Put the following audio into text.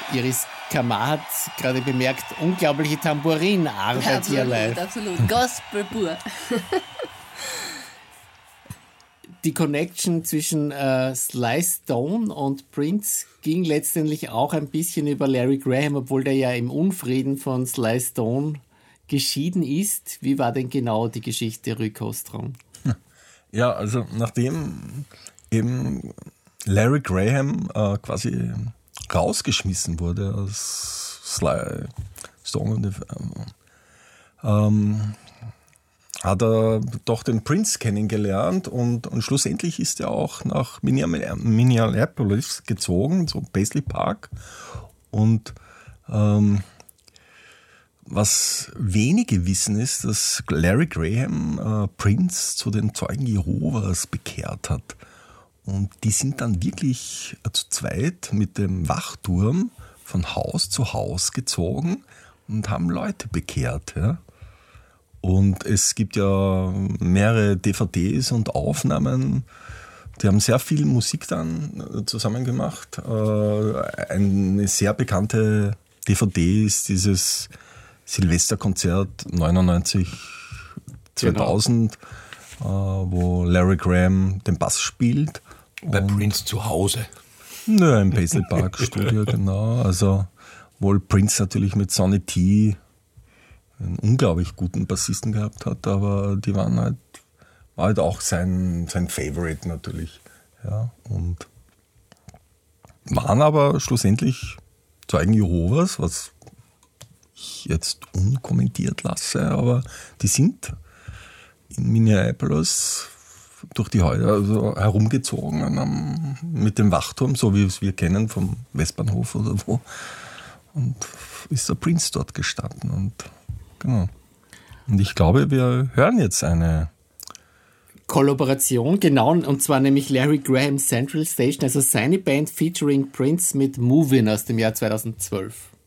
Iris Kamar hat gerade bemerkt, unglaubliche Tambourinarbeit hier live. Absolut, Gospel pur. Die Connection zwischen Sly Stone und Prince ging letztendlich auch ein bisschen über Larry Graham, obwohl der ja im Unfrieden von Sly Stone geschieden ist. Wie war denn genau die Geschichte, Rui Kostrong? Ja, also nachdem eben Larry Graham quasi rausgeschmissen wurde aus Sly Stone, hat er doch den Prince kennengelernt und schlussendlich ist er auch nach Minneapolis gezogen, so Paisley Park. Und was wenige wissen ist, dass Larry Graham Prince zu den Zeugen Jehovas bekehrt hat. Und die sind dann wirklich zu zweit mit dem Wachturm von Haus zu Haus gezogen und haben Leute bekehrt. Ja. Und es gibt ja mehrere DVDs und Aufnahmen. Die haben sehr viel Musik dann zusammen gemacht. Eine sehr bekannte DVD ist dieses Silvesterkonzert 99 2000, wo Larry Graham den Bass spielt. Bei Prince zu Hause. Nö, im Paisley Park Studio, genau. Also wohl Prince natürlich mit Sonny T einen unglaublich guten Bassisten gehabt hat, aber die war halt auch sein Favorite natürlich. Ja, und waren aber schlussendlich Zeugen Jehovas, was ich jetzt unkommentiert lasse, aber die sind in Minneapolis durch die Häuser herumgezogen mit dem Wachturm, so wie es wir kennen vom Westbahnhof oder wo. Und ist der Prince dort gestanden. Und genau. Und ich glaube, wir hören jetzt eine Kollaboration, genau, und zwar nämlich Larry Graham Central Station, also seine Band featuring Prince mit Movin' aus dem Jahr 2012.